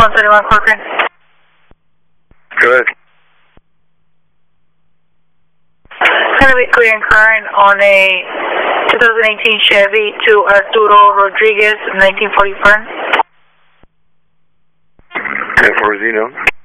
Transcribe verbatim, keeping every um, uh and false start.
one seventy-one Corcoran. Good. Going to be clear and current on a twenty eighteen Chevy to Arturo Rodriguez, nineteen forty Fern. ten four zero.